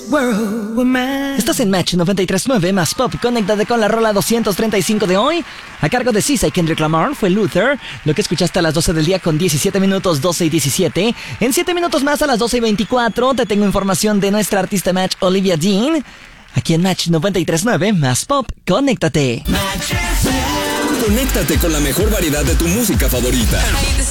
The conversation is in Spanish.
Estás en Match 93.9 más Pop. Conéctate con la rola 235 de hoy. A cargo de Sisa y Kendrick Lamar fue Luther. Lo que escuchaste a las 12 del día con 17 minutos, 12 y 17. En 7 minutos más a las 12 y 24 te tengo información de nuestra artista Match, Olivia Dean. Aquí en Match 93.9 más Pop. Conéctate. Conéctate con la mejor variedad de tu música favorita.